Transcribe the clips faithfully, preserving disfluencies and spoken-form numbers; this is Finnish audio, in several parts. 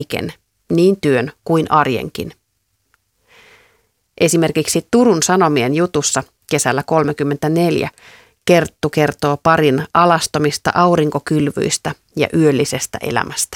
kaiken, niin työn kuin arjenkin. Esimerkiksi Turun Sanomien jutussa kesällä kolmekymmentäneljä Kerttu kertoo parin alastomista aurinkokylvyistä ja yöllisestä elämästä.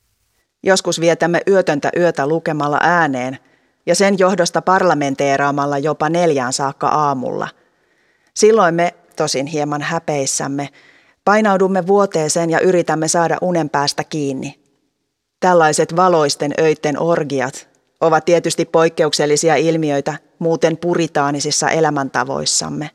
Joskus vietämme yötöntä yötä lukemalla ääneen ja sen johdosta parlamenteeraamalla jopa neljään saakka aamulla. Silloin me, tosin hieman häpeissämme, painaudumme vuoteeseen ja yritämme saada unen päästä kiinni. Tällaiset valoisten öitten orgiat ovat tietysti poikkeuksellisia ilmiöitä muuten puritaanisissa elämäntavoissamme.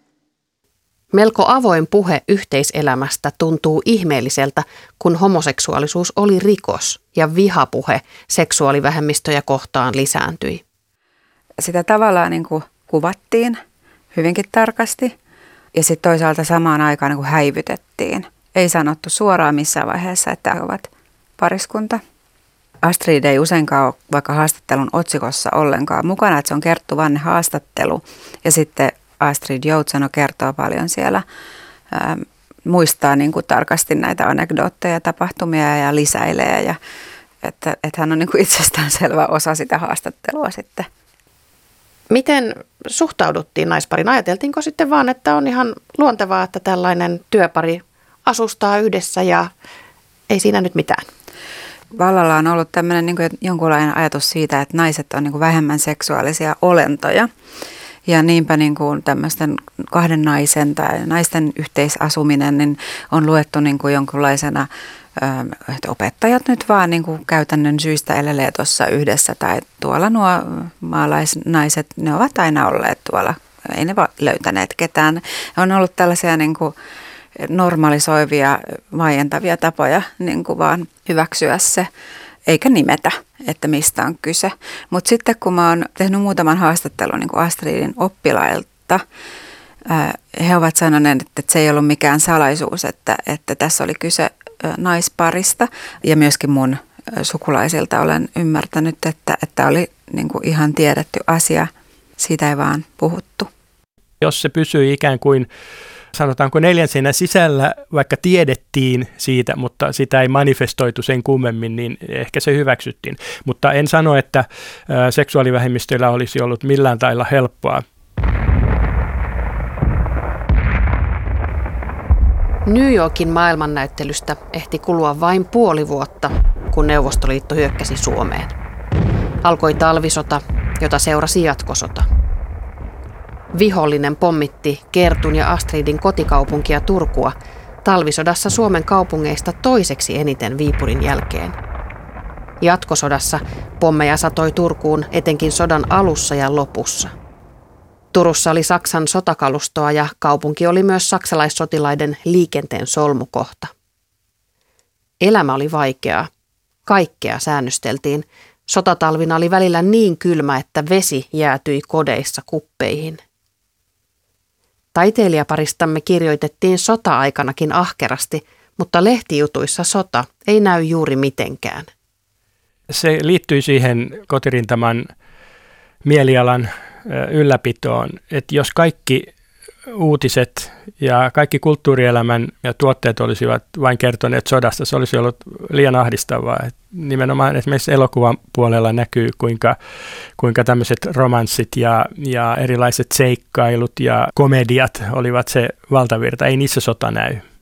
Melko avoin puhe yhteiselämästä tuntuu ihmeelliseltä, kun homoseksuaalisuus oli rikos ja vihapuhe seksuaalivähemmistöjä kohtaan lisääntyi. Sitä tavallaan niin kuin kuvattiin hyvinkin tarkasti ja sitten toisaalta samaan aikaan niin kuin häivytettiin. Ei sanottu suoraan missään vaiheessa, että he ovat pariskunta. Astrid ei useinkaan ole vaikka haastattelun otsikossa ollenkaan mukana, että se on Kerttu Vanne haastattelu ja sitten Astrid Joutseno kertoo paljon siellä, ää, muistaa niin kuin tarkasti näitä anekdootteja ja tapahtumia ja lisäilee, ja, että, että hän on niin kuin itsestäänselvä osa sitä haastattelua sitten. Miten suhtauduttiin naisparin? Ajateltiinko sitten vaan, että on ihan luontevaa, että tällainen työpari asustaa yhdessä ja ei siinä nyt mitään? Vallalla on ollut tämmöinen niin kuin jonkunlainen ajatus siitä, että naiset on niin kuin vähemmän seksuaalisia olentoja. Ja niinpä niin kuin tämmöisten kahden naisen tai naisten yhteisasuminen niin on luettu niin kuin jonkunlaisena, että opettajat nyt vaan niin kuin käytännön syistä elelee tuossa yhdessä. Tai tuolla nuo maalaisnaiset, ne ovat aina olleet tuolla, ei ne löytäneet ketään. On ollut tällaisia niin kuin normalisoivia, vaientavia tapoja niin kuin vaan hyväksyä se, eikä nimetä, että mistä on kyse. Mutta sitten kun mä oon tehnyt muutaman haastattelun niin kuin Astridin oppilailta, ää, he ovat sanoneet, että se ei ollut mikään salaisuus, että, että tässä oli kyse ä, naisparista. Ja myöskin mun ä, sukulaisilta olen ymmärtänyt, että, että oli niin kuin ihan tiedetty asia. Siitä ei vaan puhuttu. Jos se pysyy ikään kuin sanotaanko neljän seinän sisällä, vaikka tiedettiin siitä, mutta sitä ei manifestoitu sen kummemmin, niin ehkä se hyväksyttiin. Mutta en sano, että seksuaalivähemmistöillä olisi ollut millään tailla helppoa. New Yorkin maailmannäyttelystä ehti kulua vain puoli vuotta, kun Neuvostoliitto hyökkäsi Suomeen. Alkoi talvisota, jota seurasi jatkosota. Vihollinen pommitti Kertun ja Astridin kotikaupunkia Turkua talvisodassa Suomen kaupungeista toiseksi eniten Viipurin jälkeen. Jatkosodassa pommeja satoi Turkuun etenkin sodan alussa ja lopussa. Turussa oli Saksan sotakalustoa ja kaupunki oli myös saksalaissotilaiden liikenteen solmukohta. Elämä oli vaikeaa. Kaikkea säännösteltiin. Sotatalvina oli välillä niin kylmä, että vesi jäätyi kodeissa kuppeihin. Taiteilijaparistamme kirjoitettiin sota-aikanakin ahkerasti, mutta lehtijutuissa sota ei näy juuri mitenkään. Se liittyy siihen kotirintaman mielialan ylläpitoon, että jos kaikki uutiset ja kaikki kulttuurielämän ja tuotteet olisivat vain kertoneet sodasta, se olisi ollut liian ahdistavaa. Et nimenomaan esimerkiksi elokuvan puolella näkyy, kuinka, kuinka tämmöiset romanssit ja, ja erilaiset seikkailut ja komediat olivat se valtavirta. Ei niissä sota näy.